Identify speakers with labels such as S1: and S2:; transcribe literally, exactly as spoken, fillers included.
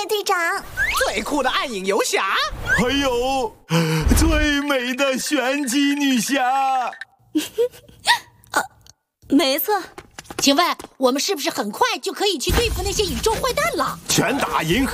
S1: 队长。
S2: 最酷的暗影游侠，
S3: 还有最美的玄机女侠。
S1: 呃，没错。
S4: 请问我们是不是很快就可以去对付那些宇宙坏蛋了？
S3: 拳打银河。